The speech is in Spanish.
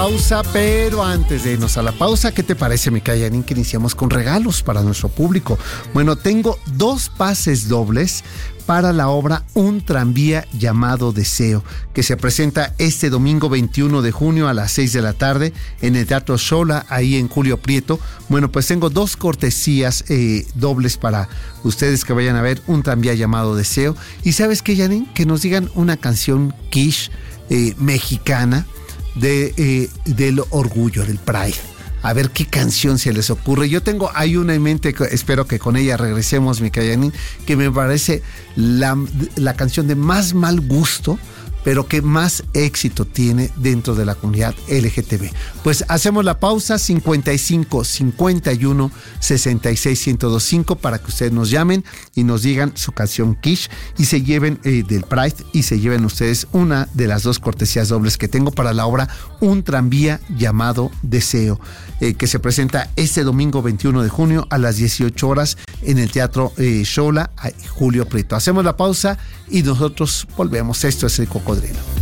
Pausa, pero antes de irnos a la pausa, ¿qué te parece, Micaela Yanin, que iniciamos con regalos para nuestro público? Bueno, tengo 2 pases dobles para la obra Un tranvía llamado Deseo, que se presenta este domingo 21 de junio a las 6 de la tarde en el Teatro Xola, ahí en Julio Prieto. Bueno, pues tengo 2 cortesías dobles para ustedes que vayan a ver Un tranvía llamado Deseo. Y ¿sabes qué, Yanin? Que nos digan una canción quiche mexicana del orgullo, del Pride. A ver qué canción se les ocurre. Hay una en mente, espero que con ella regresemos, Micaela Yanin, que me parece la canción de más mal gusto, pero que más éxito tiene dentro de la comunidad LGTB. Pues hacemos la pausa, 55 51 66 1025, para que ustedes nos llamen y nos digan su canción quiche y se lleven del Pride, y se lleven ustedes una de las 2 cortesías dobles que tengo para la obra Un tranvía llamado Deseo, que se presenta este domingo 21 de junio a las 18 horas en el Teatro Xola, Julio Prieto. Hacemos la pausa y nosotros volvemos. Esto es El Cocodrilo.